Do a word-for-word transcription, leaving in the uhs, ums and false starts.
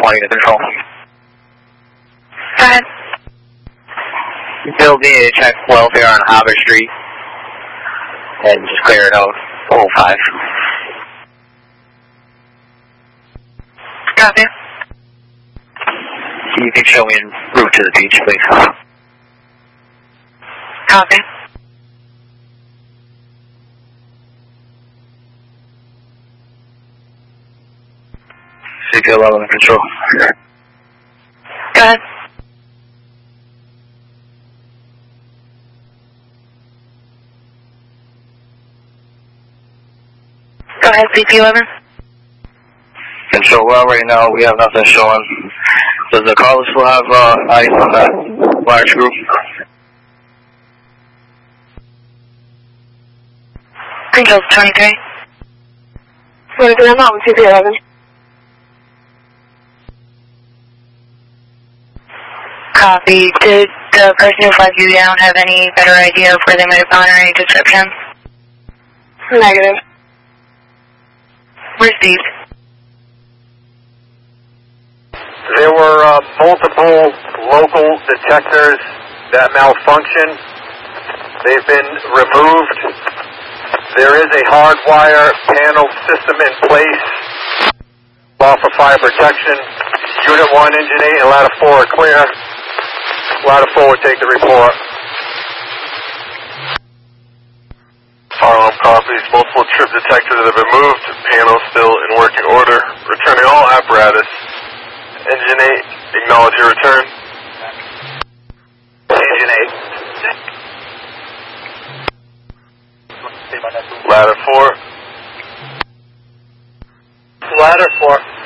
twenty to control. Go ahead. Bill B, check welfare on Harbor Street. And just clear it out. oh five. Copy. You can show me en route to the beach, please. Copy. C P eleven control. Go ahead. Go ahead, C P eleven. Control well right now, we have nothing showing. Does the caller still have uh, ice on that wire screw? Control twenty-three. twenty-three, I'm out with C P eleven. Copy. Did the person who flagged you down have any better idea of where they might have gone or any description? Negative. Received. There were uh, multiple local detectors that malfunctioned. They've been removed. There is a hardwire panel system in place. Off of fire protection. Unit one, engine eight, and ladder four are clear. Ladder four will take the report. Fire alarm copies. Multiple trip detectors have been moved. Panel still in working order. Returning all apparatus. Engine eight, acknowledge your return. Engine eight. Ladder four. Ladder four.